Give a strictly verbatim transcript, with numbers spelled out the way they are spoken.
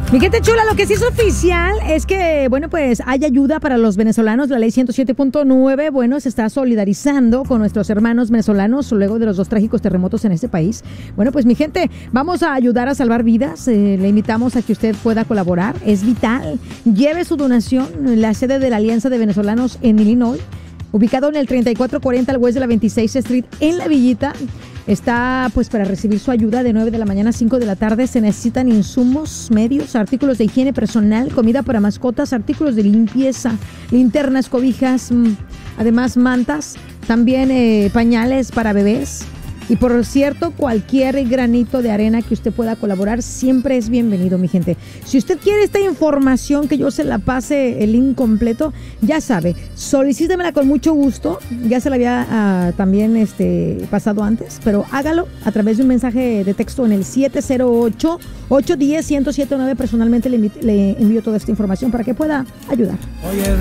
Mi gente chula, lo que sí es oficial es que, bueno, pues hay ayuda para los venezolanos. La ley ciento siete punto nueve, bueno, se está solidarizando con nuestros hermanos venezolanos luego de los dos trágicos terremotos en este país. Bueno, pues mi gente, vamos a ayudar a salvar vidas. Eh, le invitamos a que usted pueda colaborar. Es vital. Lleve su donación en la sede de la Alianza de Venezolanos en Illinois, ubicado en el treinta y cuatro cuarenta al West de la veintiséis Street en La Villita. Está pues para recibir su ayuda de nueve de la mañana a cinco de la tarde. Se necesitan insumos, medios, artículos de higiene personal, comida para mascotas, artículos de limpieza, linternas, cobijas, además mantas, también eh, pañales para bebés. Y por cierto, cualquier granito de arena que usted pueda colaborar siempre es bienvenido, mi gente. Si usted quiere esta información, que yo se la pase el link completo, ya sabe, solicítemela con mucho gusto. Ya se la había uh, también este, pasado antes, pero hágalo a través de un mensaje de texto en el siete cero ocho, ocho uno cero, uno cero siete nueve. Personalmente le, le envío toda esta información para que pueda ayudar. Oye.